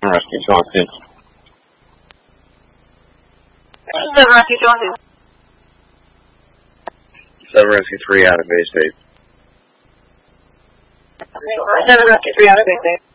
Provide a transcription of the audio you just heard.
Rescue Chauncey. 7 Rescue Chauncey. 7 Rescue 3 out of base state. 7 Rescue 3 out of base state.